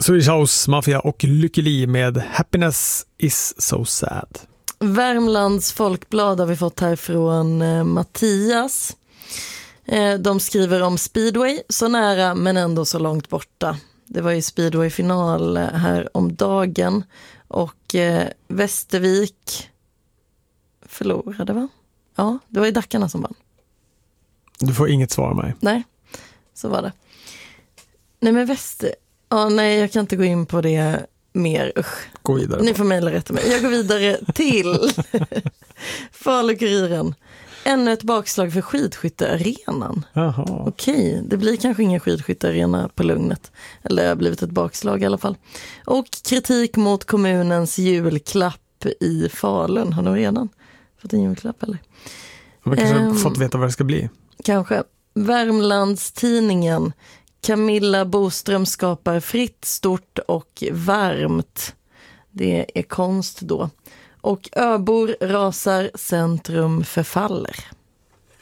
Swedish House Mafia och Lykke Li med Happiness is so sad. Värmlands Folkblad har vi fått här från Mattias. De skriver om speedway, så nära men ändå så långt borta. Det var ju speedway-final här om dagen och Västervik förlorade, va? Ja, det var ju Dackarna som vann. Du får inget svar av mig. Nej, så var det. Nej, men nej, jag kan inte gå in på det mer. Usch. Gå vidare. Ni får mejla rätt till mig. Jag går vidare till Falu-Kuriren. Ännu ett bakslag för skidskyttearenan. Jaha. Okej, det blir kanske ingen skidskyttearena på Lugnet. Eller det har blivit ett bakslag i alla fall. Och kritik mot kommunens julklapp i Falun. Har de redan fått en julklapp eller? Man kanske fått veta vad det ska bli. Kanske. Värmlandstidningen. Camilla Boström skapar fritt, stort och varmt. Det är konst då. Och öbor rasar, centrum förfaller.